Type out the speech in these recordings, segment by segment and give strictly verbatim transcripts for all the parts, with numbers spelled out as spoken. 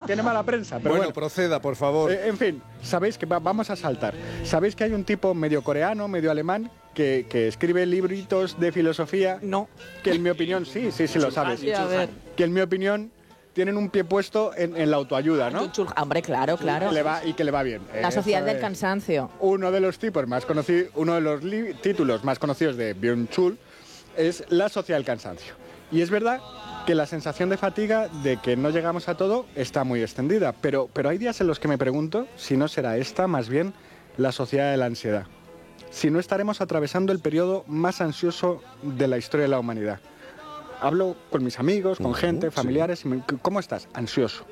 tiene mala prensa. Pero bueno, bueno, proceda, por favor. Eh, en fin, sabéis que va, vamos a saltar. Sabéis que hay un tipo medio coreano, medio alemán, que, que escribe libritos de filosofía. No. Que en mi opinión, sí, sí, sí lo sabes. Sí, a ver. Que en mi opinión tienen un pie puesto en, en la autoayuda, ¿no? Hombre, claro, claro. Que le va, y que le va bien. La Eso sociedad del es. cansancio. Uno de los tipos más conocidos, uno de los títulos más conocidos de Byung-Chul es La sociedad del cansancio. Y es verdad que la sensación de fatiga, de que no llegamos a todo, está muy extendida. Pero, pero hay días en los que me pregunto si no será esta más bien la sociedad de la ansiedad. Si no estaremos atravesando el periodo más ansioso de la historia de la humanidad. Hablo con mis amigos, con uh-huh, gente, familiares, sí. y me, ¿cómo estás? Ansioso.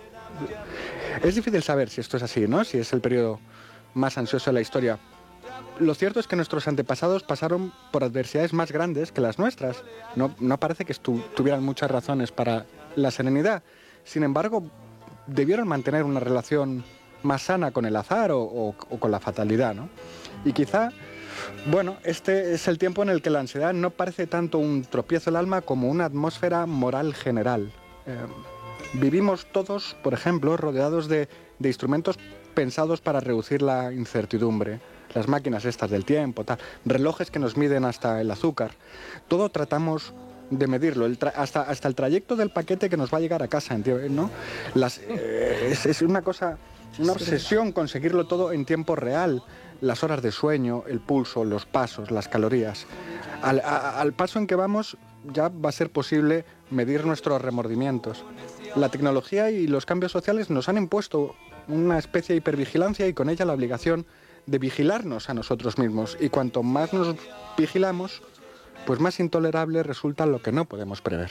Es difícil saber si esto es así, ¿no? Si es el periodo más ansioso de la historia. Lo cierto es que nuestros antepasados pasaron por adversidades más grandes que las nuestras. No, no parece que estu- tuvieran muchas razones para la serenidad. Sin embargo, debieron mantener una relación más sana con el azar o, o, o con la fatalidad, ¿no? Y quizá... Bueno, este es el tiempo en el que la ansiedad no parece tanto un tropiezo al alma como una atmósfera moral general. Eh, vivimos todos, por ejemplo, rodeados de, de instrumentos pensados para reducir la incertidumbre. Las máquinas estas del tiempo, tal, relojes que nos miden hasta el azúcar. Todo tratamos de medirlo, el tra- hasta, hasta el trayecto del paquete que nos va a llegar a casa, ¿no? Las, eh, es, es una cosa, una obsesión conseguirlo todo en tiempo real. Las horas de sueño, el pulso, los pasos, las calorías. Al, a, al paso en que vamos ya va a ser posible medir nuestros remordimientos. La tecnología y los cambios sociales nos han impuesto una especie de hipervigilancia y con ella la obligación de vigilarnos a nosotros mismos. Y cuanto más nos vigilamos, pues más intolerable resulta lo que no podemos prever.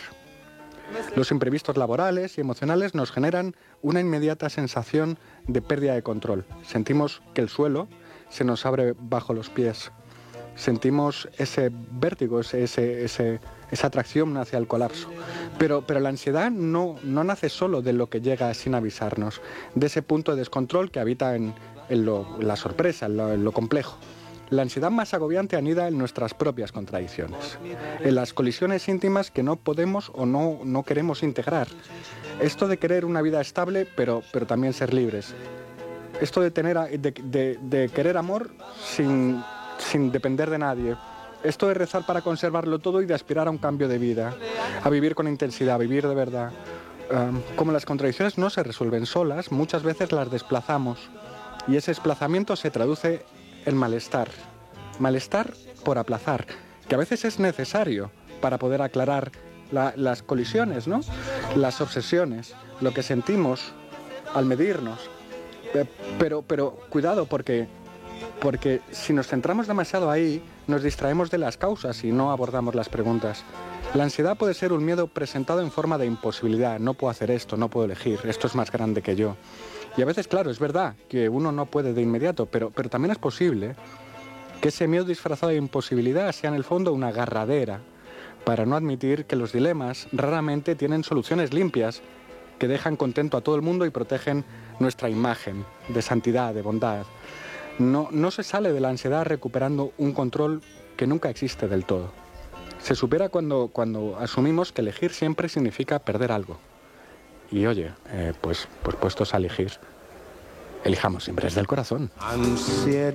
Los imprevistos laborales y emocionales nos generan una inmediata sensación de pérdida de control. Sentimos que el suelo se nos abre bajo los pies. Sentimos ese vértigo, ese, ese, ese, esa atracción hacia el colapso. Pero, pero la ansiedad no, no nace solo de lo que llega sin avisarnos, de ese punto de descontrol que habita en, en, lo, en la sorpresa, en lo, en lo complejo. La ansiedad más agobiante anida en nuestras propias contradicciones, en las colisiones íntimas que no podemos o no, no queremos integrar. Esto de querer una vida estable, pero, pero también ser libres. Esto de, tener, de, de, de querer amor sin, sin depender de nadie. Esto de rezar para conservarlo todo y de aspirar a un cambio de vida, a vivir con intensidad, a vivir de verdad. Um, como las contradicciones no se resuelven solas, muchas veces las desplazamos. Y ese desplazamiento se traduce en malestar. Malestar por aplazar, que a veces es necesario para poder aclarar la, las colisiones, ¿no? Las obsesiones, lo que sentimos al medirnos. Pero, pero cuidado, porque, porque si nos centramos demasiado ahí, nos distraemos de las causas y no abordamos las preguntas. La ansiedad puede ser un miedo presentado en forma de imposibilidad. No puedo hacer esto, no puedo elegir, esto es más grande que yo. Y a veces, claro, es verdad que uno no puede de inmediato, pero, pero también es posible que ese miedo disfrazado de imposibilidad sea en el fondo una agarradera para no admitir que los dilemas raramente tienen soluciones limpias que dejan contento a todo el mundo y protegen nuestra imagen de santidad, de bondad. No, no se sale de la ansiedad recuperando un control que nunca existe del todo. Se supera cuando, cuando asumimos que elegir siempre significa perder algo. Y oye, eh, pues, pues puestos a elegir, elijamos siempre desde el corazón. Ansiedad.